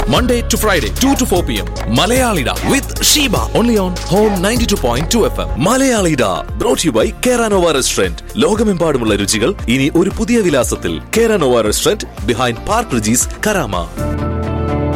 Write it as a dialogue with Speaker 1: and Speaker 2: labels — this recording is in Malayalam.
Speaker 1: Monday to Friday, 2 to 4 p.m. Malayalida with Sheba. Only on Home 92.2 FM. Malayalida. Brought to you by Keranova Restaurant. ലോകമെമ്പാടുമുള്ള രുചികൾ ഇനി ഒരു പുതിയ വിലാസത്തിൽ. Keranova Restaurant behind Park Regis, Karama.